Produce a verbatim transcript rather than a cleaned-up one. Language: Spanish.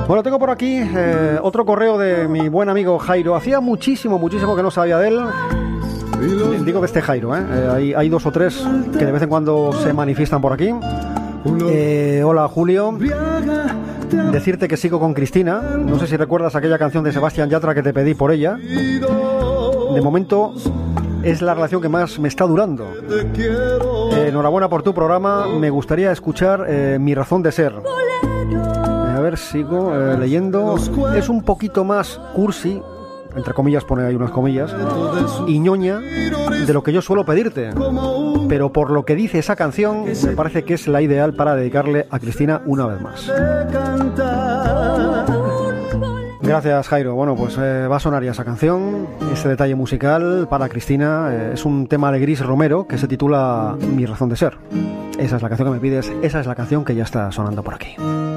Bueno, tengo por aquí eh, otro correo de mi buen amigo Jairo. Hacía muchísimo, muchísimo que no sabía de él. Digo de este Jairo, ¿eh? Eh, hay, hay dos o tres que de vez en cuando se manifiestan por aquí. Eh, hola, Julio. Decirte que sigo con Cristina. No sé si recuerdas aquella canción de Sebastián Yatra que te pedí por ella. De momento es la relación que más me está durando. Eh, enhorabuena por tu programa. Me gustaría escuchar eh, Mi razón de ser. A ver, sigo eh, leyendo. Es un poquito más cursi, entre comillas, pone ahí unas comillas, y ñoña de lo que yo suelo pedirte. Pero por lo que dice esa canción, me parece que es la ideal para dedicarle a Cristina una vez más. Gracias, Jairo. Bueno, pues eh, va a sonar ya esa canción, ese detalle musical para Cristina. Eh, es un tema de Gris Romero que se titula Mi razón de ser. Esa es la canción que me pides, esa es la canción que ya está sonando por aquí.